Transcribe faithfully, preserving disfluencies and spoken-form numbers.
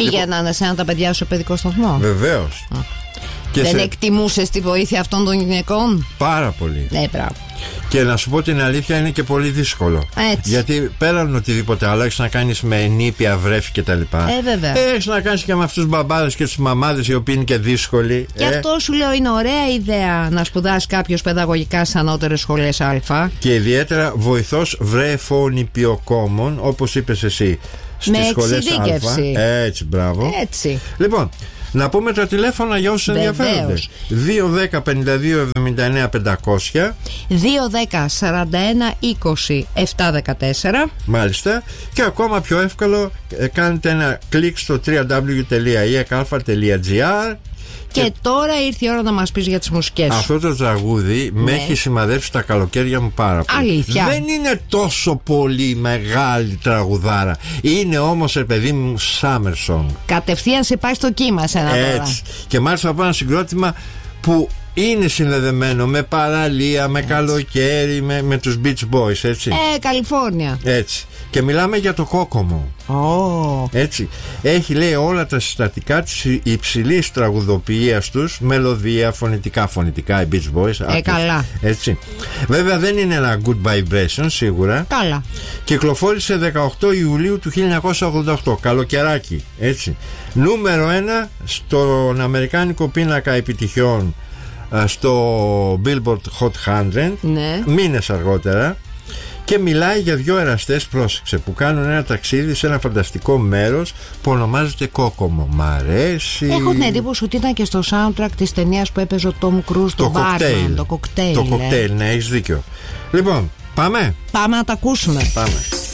Πήγαιναν σε ένα τα παιδιά σου παιδικό σταθμό. Βεβαίως. Δεν σε... εκτιμούσες τη βοήθεια αυτών των γυναικών? Πάρα πολύ. Ναι, μπράβο. Και να σου πω την αλήθεια, είναι και πολύ δύσκολο. Έτσι. Γιατί πέραν οτιδήποτε άλλο, έχεις να κάνεις με ενήπια, βρέφη κτλ. Ε, βέβαια. Έχεις να κάνεις και με αυτούς τους μπαμπάδες και τους μαμάδες, οι οποίοι είναι και δύσκολοι. Και ε. αυτό σου λέω είναι ωραία ιδέα να σπουδάσει κάποιος παιδαγωγικά στις ανώτερες σχολές Α. Και ιδιαίτερα βοηθός βρεφονιπιοκόμων, όπως είπες εσύ, στις με σχολές εξειδίκευση. Α. Έτσι, μπράβο. Έτσι. Λοιπόν, να πούμε τα τηλέφωνα για όσους ενδιαφέρονται. δύο δέκα πενήντα δύο εβδομήντα εννέα πεντακόσια, δύο δέκα σαράντα ένα είκοσι επτακόσια δεκατέσσερα. Μάλιστα. Και ακόμα πιο εύκολο, κάνετε ένα κλικ στο double-u double-u double-u τελεία ι εκ αλφα τελεία τζι άρ. Και, και τώρα ήρθε η ώρα να μας πεις για τις μουσικές σου. Αυτό το τραγούδι ναι. με έχει σημαδέψει τα καλοκαίρια μου πάρα πολύ. Αλήθεια. Δεν είναι τόσο πολύ μεγάλη τραγουδάρα. Είναι όμως, ρε παιδί μου, summer song. Κατευθείαν σε πάει στο κύμα σε ένα τώρα. Έτσι. Και μάλιστα από ένα συγκρότημα που είναι συνδεδεμένο με παραλία, με έτσι. καλοκαίρι, με, με τους Beach Boys, έτσι. Ε, Καλιφόρνια. Έτσι. Και μιλάμε για το Κόκομο. Oh. Έτσι. Έχει, λέει, όλα τα συστατικά της υψηλής τραγουδοποιίας τους, μελωδία, φωνητικά, φωνητικά, οι Beach Boys. Ε, άκους, καλά. Έτσι. Βέβαια δεν είναι ένα good vibration, σίγουρα. Καλά. Κυκλοφόρησε δεκαοκτώ Ιουλίου του χίλια εννιακόσια ογδόντα οκτώ. Καλοκαιράκι. Έτσι. Νούμερο ένα στον αμερικάνικο πίνακα επιτυχιών, στο Billboard Hot εκατό, ναι. μήνες αργότερα. Και μιλάει για δύο εραστές, πρόσεξε, που κάνουν ένα ταξίδι σε ένα φανταστικό μέρος που ονομάζεται Κόκομο. Μ' αρέσει. Έχω την εντύπωση ότι ήταν και στο soundtrack της ταινίας που έπαιζε ο Tom Cruise, το Barman, το κοκτέιλ. Το κοκτέιλ, ναι, έχεις δίκιο. Λοιπόν, πάμε. Πάμε να τα ακούσουμε. Πάμε.